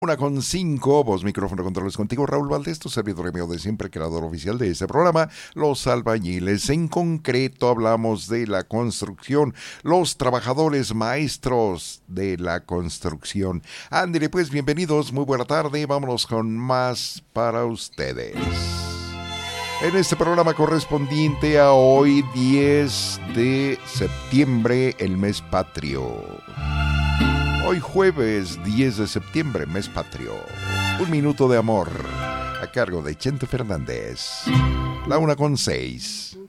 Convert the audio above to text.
1:05, voz, micrófono, controles contigo, Raúl Valdés, tu servidor amigo de siempre, creador oficial de este programa, Los Albañiles. En concreto hablamos de la construcción, los trabajadores maestros de la construcción. Ándale pues, bienvenidos, muy buena tarde, vámonos con más para ustedes. En este programa correspondiente a hoy, 10 de septiembre, el mes patrio. Hoy jueves 10 de septiembre, mes patrio. Un minuto de amor, a cargo de Chente Fernández. La 1:06.